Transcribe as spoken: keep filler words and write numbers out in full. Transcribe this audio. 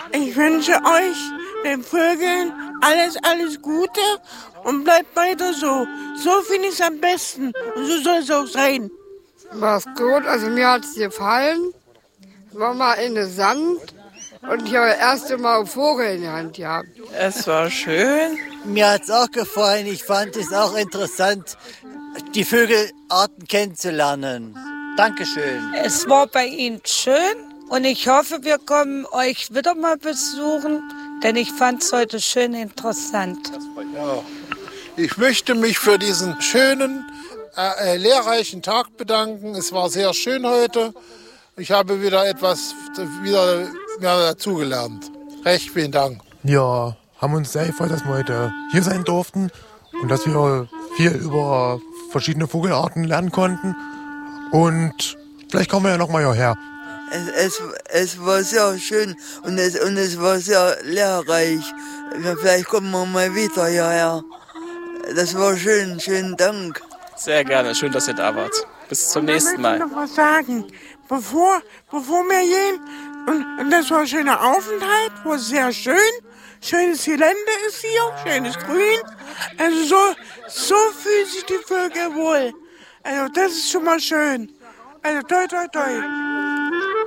Ich wünsche euch, den Vögeln, alles, alles Gute und bleibt weiter so. So finde ich es am besten und so soll es auch sein. War's gut, also mir hat es gefallen. Ich war mal in den Sand und ich habe das erste Mal einen Vogel in der Hand gehabt. Es war schön. Mir hat es auch gefallen. Ich fand es auch interessant, die Vögelarten kennenzulernen. Dankeschön. Es war bei Ihnen schön und ich hoffe, wir kommen euch wieder mal besuchen, denn ich fand es heute schön interessant. Ja. Ich möchte mich für diesen schönen, äh, lehrreichen Tag bedanken. Es war sehr schön heute. Ich habe wieder etwas wieder mehr dazugelernt. Recht vielen Dank. Ja, haben uns sehr gefreut, dass wir heute hier sein durften und dass wir viel über verschiedene Vogelarten lernen konnten. Und vielleicht kommen wir ja noch mal hierher. Es, es, es war sehr schön und es, und es war sehr lehrreich. Vielleicht kommen wir mal wieder hierher. Das war schön, schönen Dank. Sehr gerne, schön, dass ihr da wart. Bis zum nächsten Mal. Ich möchte noch was sagen. Bevor, bevor wir gehen, und, und das war ein schöner Aufenthalt, war sehr schön. Schönes Gelände ist hier, schönes Grün. Also so, so fühlen sich die Vögel wohl. Also das ist schon mal schön. Also toi, toi, toi.